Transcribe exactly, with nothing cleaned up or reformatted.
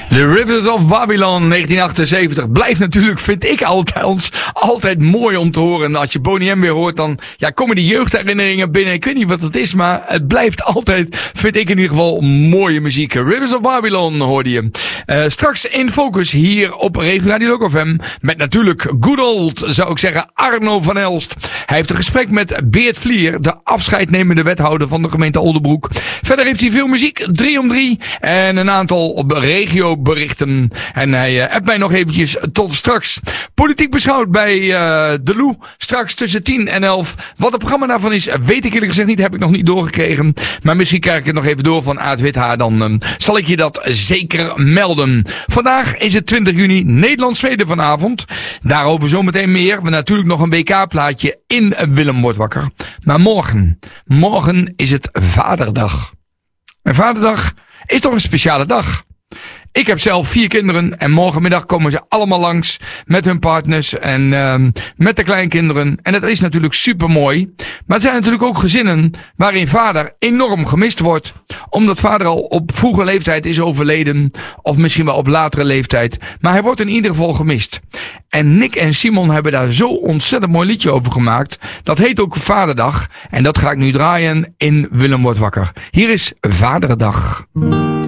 The Rivers of Babylon, negentien achtenzeventig, blijft natuurlijk, vind ik altijd, altijd mooi om te horen. En als je Boney M weer hoort, dan ja, komen die jeugdherinneringen binnen. Ik weet niet wat het is, maar het blijft altijd, vind ik in ieder geval, mooie muziek. Rivers of Babylon hoorde je. Uh, straks in focus hier op Regio Radio Loco F M. Met natuurlijk good old, zou ik zeggen, Arno van Elst. Hij heeft een gesprek met Beert Vlier, de afscheidnemende wethouder van de gemeente Oldenbroek. Verder heeft hij veel muziek, drie om drie. En een aantal op regio berichten. En hij uh, appt mij nog eventjes tot straks. Politiek beschouwd bij uh, De Lou. Straks tussen tien en elf. Wat het programma daarvan is, weet ik eerlijk gezegd niet. Heb ik nog niet doorgekregen. Maar misschien krijg ik het nog even door van Aad Withaar. Dan um, zal ik je dat zeker melden. Vandaag is het twintig juni. Nederland-Zweden vanavond. Daarover zometeen meer. Maar natuurlijk nog een W K-plaatje in Willem wordt wakker. Maar morgen. Morgen is het Vaderdag. En Vaderdag is toch een speciale dag. Ik heb zelf vier kinderen en morgenmiddag komen ze allemaal langs met hun partners en uh, met de kleinkinderen. En dat is natuurlijk super mooi. Maar er zijn natuurlijk ook gezinnen waarin vader enorm gemist wordt. Omdat vader al op vroege leeftijd is overleden. Of misschien wel op latere leeftijd. Maar hij wordt in ieder geval gemist. En Nick en Simon hebben daar zo ontzettend mooi liedje over gemaakt. Dat heet ook Vaderdag. En dat ga ik nu draaien in Willem wordt wakker. Hier is Vaderdag.